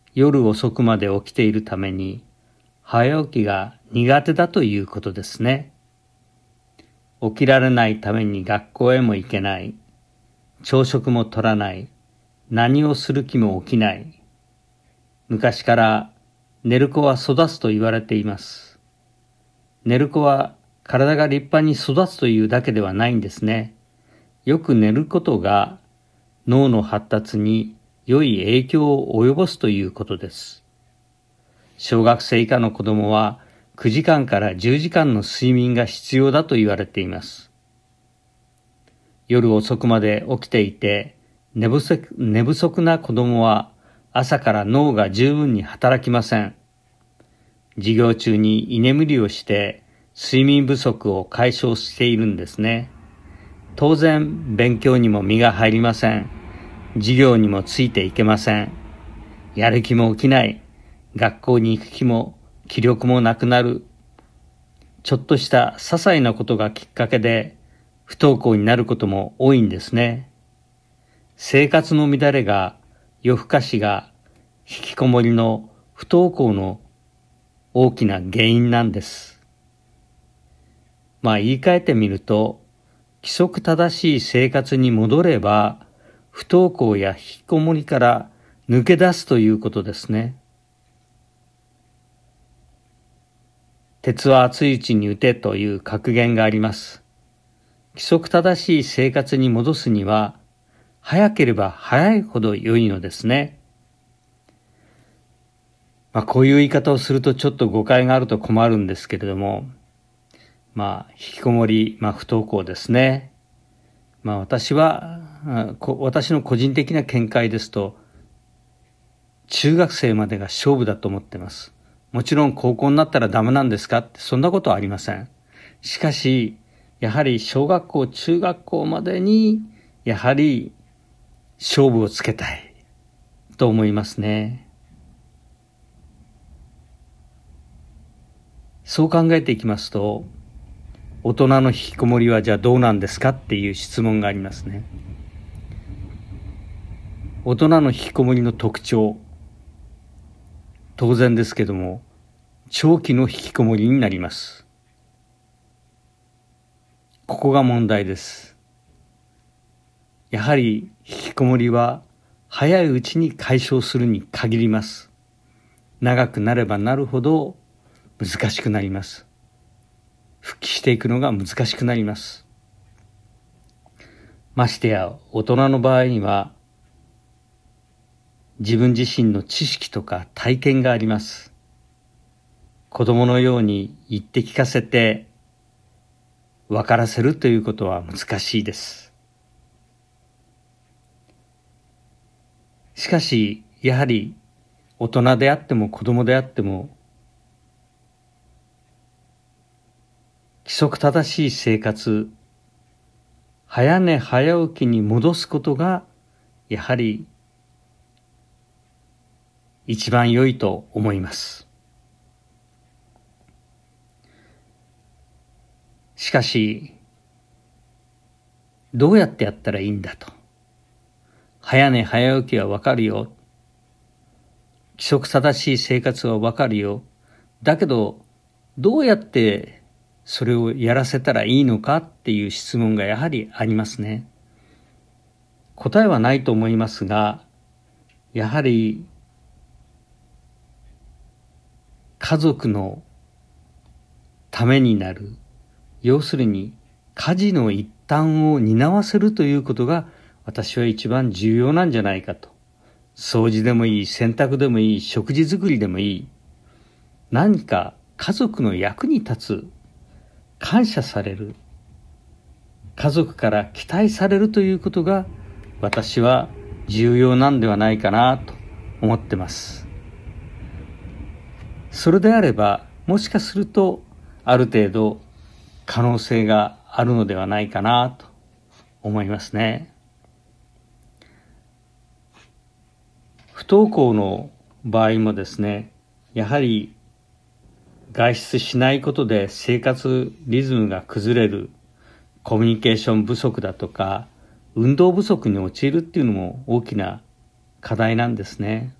夜遅くまで起きているために、早起きが苦手だということですね。起きられないために学校へも行けない、朝食も取らない、何をする気も起きない。昔から寝る子は育つと言われています。寝る子は体が立派に育つというだけではないんですね。よく寝ることが脳の発達に良い影響を及ぼすということです。小学生以下の子供は9時間から10時間の睡眠が必要だと言われています。夜遅くまで起きていて寝不足な子供は朝から脳が十分に働きません。授業中に居眠りをして睡眠不足を解消しているんですね。当然勉強にも身が入りません。授業にもついていけません。やる気も起きない。学校に行く気も気力もなくなる。ちょっとした些細なことがきっかけで不登校になることも多いんですね。生活の乱れが、夜更かしが、引きこもりの不登校の大きな原因なんです。言い換えてみると、規則正しい生活に戻れば、不登校や引きこもりから抜け出すということですね。鉄は熱いうちに打てという格言があります。規則正しい生活に戻すには、早ければ早いほど良いのですね。こういう言い方をするとちょっと誤解があると困るんですけれども、引きこもり、不登校ですね。私の個人的な見解ですと、中学生までが勝負だと思っています。もちろん高校になったらダメなんですかって、そんなことはありません。しかし、やはり小学校、中学校までに、やはり勝負をつけたいと思いますね。そう考えていきますと、大人の引きこもりはじゃあどうなんですかっていう質問がありますね。大人の引きこもりの特徴、当然ですけども、長期の引きこもりになります。ここが問題です。やはり引きこもりは早いうちに解消するに限ります。長くなればなるほど難しくなります。復帰していくのが難しくなります。ましてや大人の場合には自分自身の知識とか体験があります。子供のように言って聞かせて分からせるということは難しいです。しかしやはり大人であっても子供であっても規則正しい生活、早寝早起きに戻すことがやはり一番良いと思います。しかし、どうやってやったらいいんだと。早寝早起きはわかるよ。規則正しい生活はわかるよ。だけど、どうやってそれをやらせたらいいのかっていう質問がやはりありますね。答えはないと思いますが、やはり家族のためになる、要するに家事の一端を担わせるということが私は一番重要なんじゃないかと。掃除でもいい、洗濯でもいい、食事作りでもいい。何か家族の役に立つ、感謝される、家族から期待されるということが私は重要なんではないかなと思ってます。それであれば、もしかするとある程度可能性があるのではないかなと思いますね。不登校の場合もですね、やはり外出しないことで生活リズムが崩れる、コミュニケーション不足だとか運動不足に陥るっていうのも大きな課題なんですね。